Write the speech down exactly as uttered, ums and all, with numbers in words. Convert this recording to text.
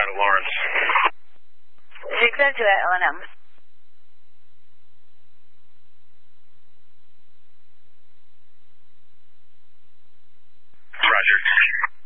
out of Lawrence. six oh two at L and M. Roger.